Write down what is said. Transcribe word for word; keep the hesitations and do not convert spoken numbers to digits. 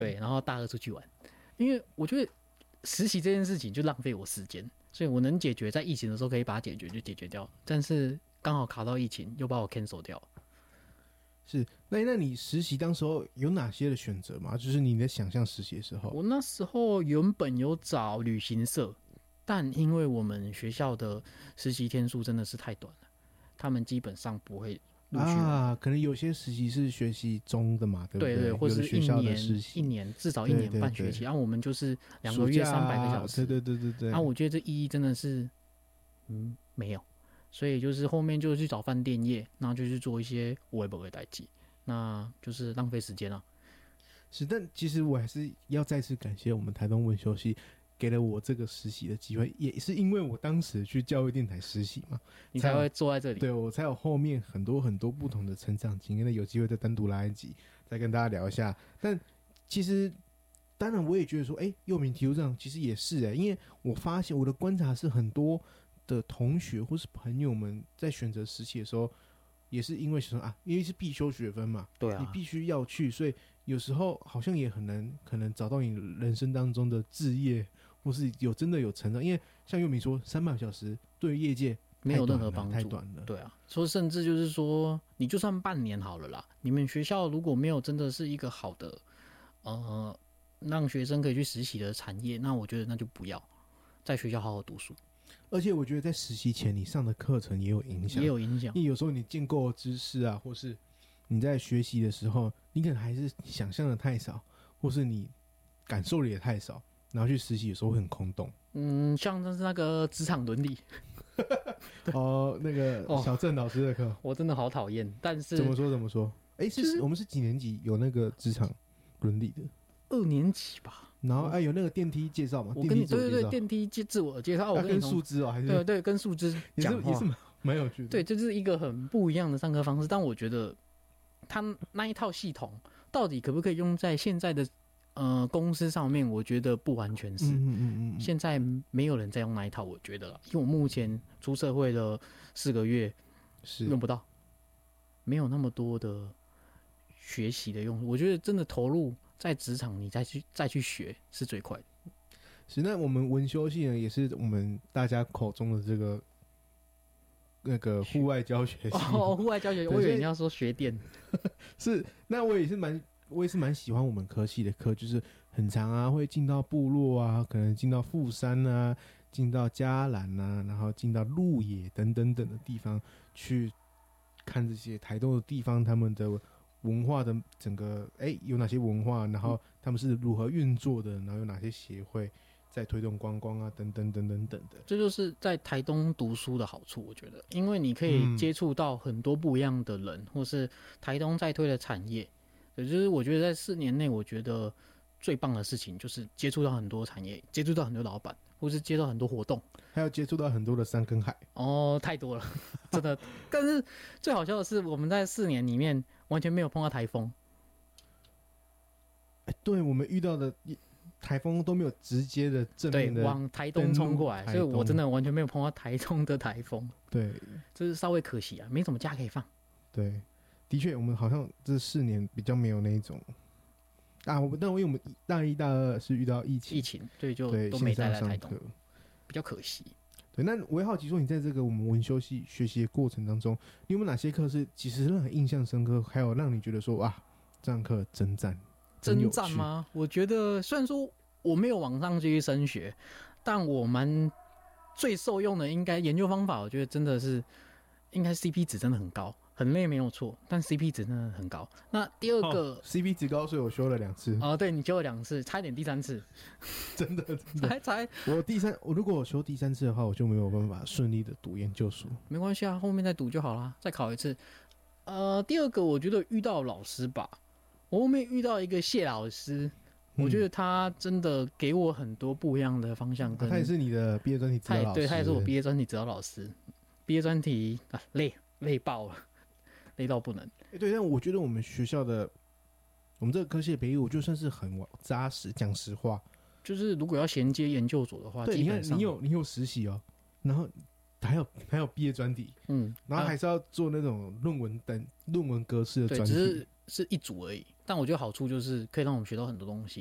对，然后大二出去玩，因为我觉得实习这件事情就浪费我时间，所以我能解决在疫情的时候可以把它解决就解决掉，但是刚好卡到疫情又把我 cancel 掉。 是，那那你实习当时候有哪些的选择吗？就是你在想象实习的时候， 我那时候原本有找旅行社，但因为我们学校的实习天数真的是太短了，他们基本上不会陆续啊，可能有些实习是学习中的嘛，对不对？ 对对，或是一年一年至少一年半学期，然后、啊、我们就是两个月三百个小时， 对对对对对。 啊，我觉得这意义真的是，嗯，没有。所以就是后面就去找饭店业，然后就去做一些微博的代际，那就是浪费时间啊。 是，但其实我还是要再次感谢我们台东文修系给了我这个实习的机会，也是因为我当时去教育电台实习嘛， 你才会坐在这里。 对，我才有后面很多很多不同的成长经验，有机会再单独来一集再跟大家聊一下。但其实当然我也觉得说，哎，佑明提出这样其实也是哎、欸，因为我发现我的观察是很多的同学或是朋友们在选择实习的时候，也是因为说啊，因为是必修学分嘛， 对啊， 你必须要去，所以有时候好像也很难，可能找到你人生当中的志业，或是有真的有成长。因为像佑明说，三百小时对于业界没有任何帮助， 太短了。 对啊，说甚至就是说，你就算半年好了啦，你们学校如果没有真的是一个好的呃让学生可以去实习的产业，那我觉得那就不要在学校好好读书。 而且我觉得在实习前你上的课程也有影响， 也有影响。 因为有时候你建构的知识啊，或是你在学习的时候，你可能还是想象的太少，或是你感受的也太少，然后去实习有时候会很空洞。 嗯，像是那个职场伦理， 哦，那个小郑老师的课、哦， 我真的好讨厌。但是怎么说怎么说？哎、欸，是、就是、我们是几年级有那个职场伦理的？ 二年级吧。 然后哎、欸，有那个电梯介绍嘛？ 我跟你对对对，电梯自我介绍，我跟跟树枝哦，还是对对，跟树枝讲话也是蛮有趣的。 对，这、就是一个很不一样的上课方式。但我觉得他那一套系统到底可不可以用在现在的呃公司上面？我觉得不完全是。 嗯嗯嗯。 现在没有人在用那一套，我觉得了，因为我目前出社会的四个月是用不到，没有那么多的学习的用。我觉得真的投入在职场，你再去再去学是最快的。 是，那我们文修系呢，也是我们大家口中的这个那个户外教学系。 哦，户外教学，我以为你要说学电。 是，那我也是蛮，我也是蛮喜欢我们科系的课，就是很长啊，会进到部落啊，可能进到富山啊，进到嘉兰啊，然后进到鹿野等等等的地方去看这些台东的地方，他们的文化的整个哎、欸、有哪些文化，然后他们是如何运作的，然后有哪些协会在推动观光啊，等等等等等的。 这就是在台东读书的好处，我觉得，因为你可以接触到很多不一样的人，嗯、或是台东在推的产业。也就是我觉得在四年内，我觉得最棒的事情就是接触到很多产业，接触到很多老板，或是接触到很多活动， 还有接触到很多的山跟海。 哦，太多了，真的。但是最好笑的是，我们在四年里面完全没有碰到台风。 欸、对，我们遇到的台风都没有直接的正面的往台东冲过来，所以我真的完全没有碰到台东的台风。 对， 这是稍微可惜啊，没什么假可以放。 对，的确，我们好像这四年比较没有那一种啊，我们但因为我们大一、大二是遇到疫情， 疫情对，就都没待在台东，比较可惜。 对，那我也好奇说，你在这个我们文修系学习的过程当中，你有没有哪些课是其实让你印象深刻，还有让你觉得说哇，这堂课真赞？ 真赞吗？我觉得虽然说我没有往上继续升学，但我蛮最受用的应该研究方法，我觉得真的是应该 C P 值真的很高，很累没有错，但 C P 值真的很高。那第二个、 哦、C P 值高，所以我修了两次。 哦，对，你修了两次，差一点第三次， 真的真的才才我第三，我如果我修第三次的话，我就没有办法顺利的读研究所。 没关系啊，后面再读就好啦，再考一次。呃，第二个我觉得遇到老师吧，我后面遇到一个谢老师。我觉得他真的给我很多不一样的方向跟、 啊、他也是你的毕业专题指导老师。 对，他也是我毕业专题指导老师。毕业专题啊，累累爆了，累到不能。 欸、对，但我觉得我们学校的我们这个科系的培育，我就算是很扎实。讲实话， 就是如果要衔接研究所的话， 对， 基本上你有你有实习哦，然后还有还有毕业专题，嗯，然后还是要做那种论文等论文格式的专题。 对，只是是一组而已。 但我觉得好处就是可以让我们学到很多东西。